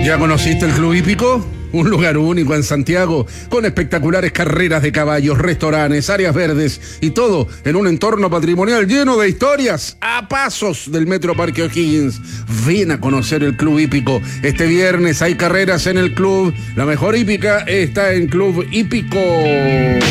¿Ya conociste el Club Hípico? Un lugar único en Santiago, con espectaculares carreras de caballos, restaurantes, áreas verdes y todo en un entorno patrimonial lleno de historias a pasos del Metro Parque O'Higgins. Ven a conocer el Club Hípico. Este viernes hay carreras en el club. La mejor hípica está en Club Hípico.